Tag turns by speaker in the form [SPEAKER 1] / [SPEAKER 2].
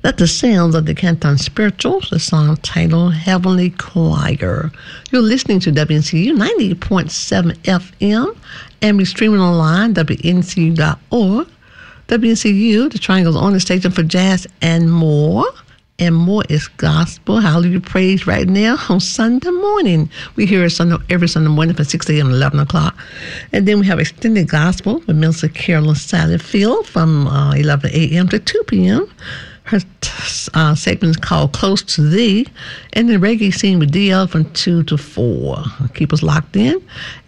[SPEAKER 1] That's the sounds of the Canton Spirituals, the song titled Heavenly Choir. You're listening to WNCU 90.7 FM, and we're streaming online, WNCU.org. WNCU, the Triangle's only station for jazz and more. And more is gospel, hallelujah, praise right now on Sunday morning. We hear it every Sunday morning from 6 a.m. to 11 o'clock. And then we have extended gospel with Minister Carolyn Satterfield from 11 a.m. to 2 p.m. Her segment is called Close to Thee. And the reggae scene with DL from 2 to 4. Keep us locked in.